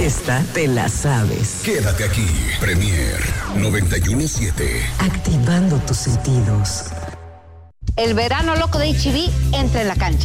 Esta te la sabes. Quédate aquí. Premier 91.7. Activando tus sentidos. El verano loco de HB entra en la cancha.